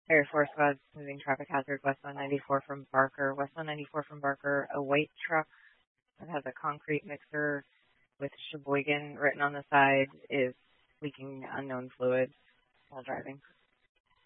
Area 4 squad moving traffic hazard westbound 94 from Barker. Westbound 94 from Barker, a white truck that has a concrete mixer with Sheboygan written on the side is leaking unknown fluid while driving.